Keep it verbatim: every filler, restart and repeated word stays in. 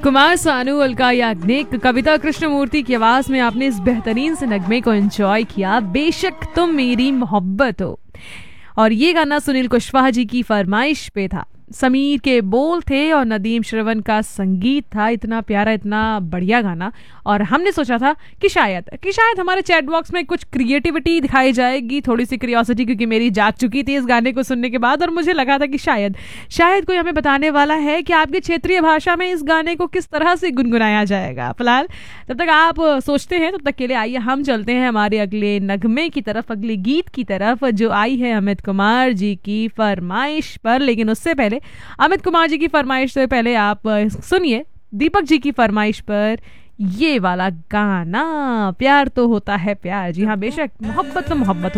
कुमार सानू, अलका याग्निक, कविता कृष्णमूर्ति की आवाज में आपने इस बेहतरीन से नगमे को एंजॉय किया, बेशक तुम मेरी मोहब्बत हो। और ये गाना सुनील कुशवाहा जी की फरमाइश पे था। समीर के बोल थे और नदीम श्रवण का संगीत था। इतना प्यारा, इतना बढ़िया गाना। और हमने सोचा था कि शायद कि शायद हमारे चैट बॉक्स में कुछ क्रिएटिविटी दिखाई जाएगी, थोड़ी सी क्यूरियोसिटी, क्योंकि मेरी जाग चुकी थी इस गाने को सुनने के बाद। और मुझे लगा था कि शायद शायद कोई हमें बताने वाला है कि आपकी क्षेत्रीय भाषा में इस गाने को किस तरह से गुनगुनाया जाएगा। फिलहाल तब तक आप सोचते हैं, तब तक के लिए आइए हम चलते हैं हमारे अगले नगमे की तरफ, अगले गीत की तरफ, जो आई है अमित कुमार जी की फरमाइश पर। लेकिन उससे पहले अमित कुमार जी की फरमाइश से पहले आप सुनिए दीपक जी की फरमाइश पर ये वाला गाना, प्यार तो होता है प्यार। जी हाँ, बेशक मोहब्बत तो मोहब्बत